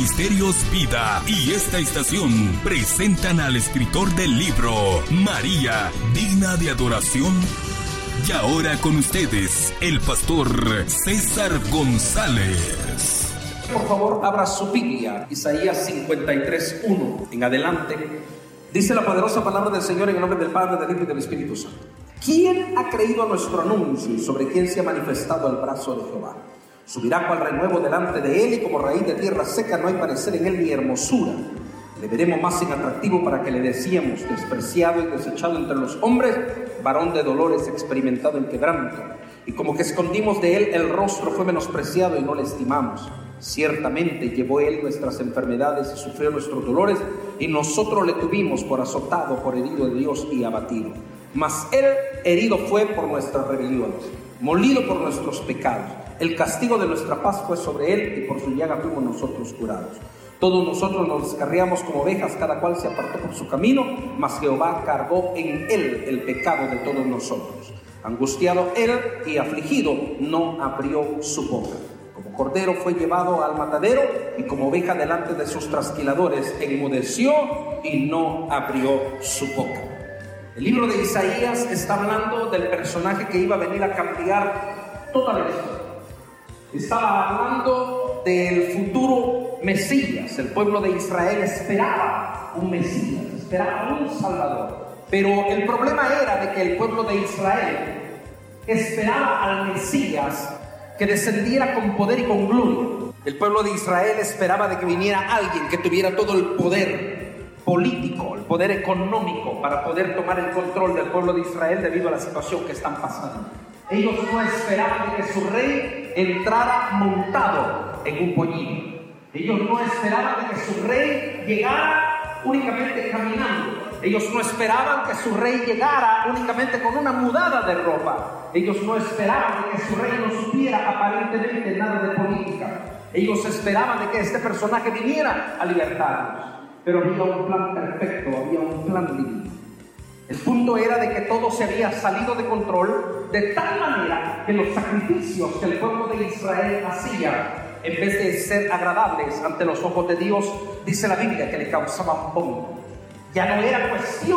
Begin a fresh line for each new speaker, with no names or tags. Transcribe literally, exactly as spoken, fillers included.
Ministerios Vida y esta estación presentan al escritor del libro María, digna de adoración. Y ahora con ustedes, el pastor César González.
Por favor, abra su Biblia, Isaías cincuenta y tres, uno en adelante. Dice la poderosa palabra del Señor en el nombre del Padre, del Hijo y del Espíritu Santo. ¿Quién ha creído a nuestro anuncio y sobre quién se ha manifestado el brazo de Jehová? Subirá cual renuevo delante de él, y como raíz de tierra seca no hay parecer en él ni hermosura. Le veremos más en atractivo para que le decíamos, despreciado y desechado entre los hombres, varón de dolores, experimentado en quebranto. Y como que escondimos de él el rostro, fue menospreciado y no le estimamos. Ciertamente llevó él nuestras enfermedades y sufrió nuestros dolores, y nosotros le tuvimos por azotado, por herido de Dios y abatido. Mas él herido fue por nuestras rebeliones, molido por nuestros pecados. El castigo de nuestra paz fue sobre él, y por su llaga fuimos nosotros curados. Todos nosotros nos descarriamos como ovejas, cada cual se apartó por su camino, mas Jehová cargó en él el pecado de todos nosotros. Angustiado él y afligido, no abrió su boca. Como cordero fue llevado al matadero, y como oveja delante de sus trasquiladores, enmudeció y no abrió su boca. El libro de Isaías está hablando del personaje que iba a venir a cambiar toda la historia. Estaba hablando del futuro Mesías. El pueblo de Israel esperaba un Mesías, esperaba un Salvador. Pero el problema era de que el pueblo de Israel esperaba al Mesías que descendiera con poder y con gloria. El pueblo de Israel esperaba de que viniera alguien que tuviera todo el poder político, el poder económico para poder tomar el control del pueblo de Israel debido a la situación que están pasando. Ellos no esperaban que su rey entrara montado en un pollino. Ellos no esperaban que su rey llegara únicamente caminando. Ellos no esperaban que su rey llegara únicamente con una mudada de ropa. Ellos no esperaban que su rey no supiera aparentemente nada de política. Ellos esperaban de que este personaje viniera a libertarlos. Pero había un plan perfecto, había un plan divino. El punto era de que todo se había salido de control, de tal manera que los sacrificios que el pueblo de Israel hacía, en vez de ser agradables ante los ojos de Dios, dice la Biblia que le causaban pompa. Ya no era cuestión